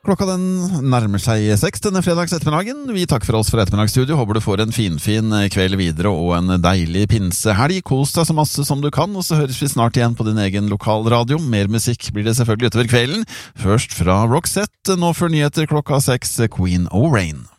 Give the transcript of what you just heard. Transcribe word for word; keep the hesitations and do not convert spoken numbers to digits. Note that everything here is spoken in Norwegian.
klokka den nærmer seg seks denne fredags ettermiddagen. Vi takker for oss fra ettermiddagsstudio. Håper du får en finfin kveld videre og en deilig pinsehelg. Kos deg så masse som du kan, og så høres vi snart igjen på din egen lokalradio. Mer musikk blir det selvfølgelig utover kvelden. Først fra Roxette, nå før nyheter klokka seks, Queen O'Rain.